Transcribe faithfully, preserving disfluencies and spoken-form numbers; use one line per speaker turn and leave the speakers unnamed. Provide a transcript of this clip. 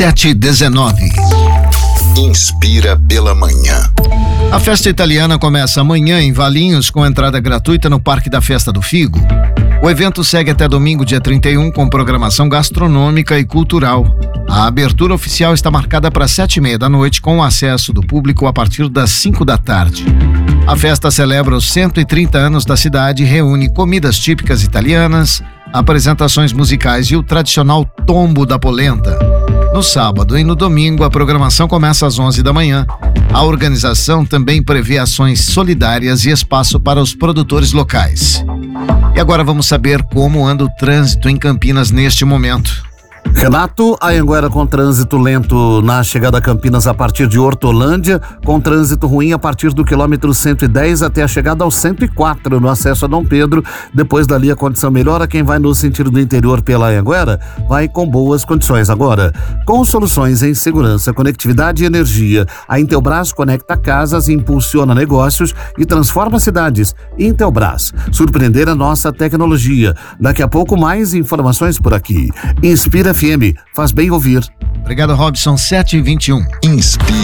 sete e dezenove.
Inspira pela manhã.
A festa italiana começa amanhã em Valinhos com entrada gratuita no Parque da Festa do Figo. O evento segue até domingo, dia trinta e um, com programação gastronômica e cultural. A abertura oficial está marcada para sete e meia da noite, com acesso do público a partir das cinco da tarde. A festa celebra os cento e trinta anos da cidade e reúne comidas típicas italianas, apresentações musicais e o tradicional tombo da polenta. No sábado e no domingo, a programação começa às onze da manhã. A organização também prevê ações solidárias e espaço para os produtores locais. E agora vamos saber como anda o trânsito em Campinas neste momento.
Renato, a Anhanguera com trânsito lento na chegada a Campinas a partir de Hortolândia, com trânsito ruim a partir do quilômetro cento e dez até a chegada ao cento e quatro no acesso a Dom Pedro. Depois dali a condição melhora. Quem vai no sentido do interior pela Anhanguera vai com boas condições. Agora, com soluções em segurança, conectividade e energia, a Intelbras conecta casas, impulsiona negócios e transforma cidades. Intelbras, surpreender a nossa tecnologia. Daqui a pouco mais informações por aqui. Inspira F M, faz bem ouvir.
Obrigado, Robson. sete e vinte e um.
Inspira.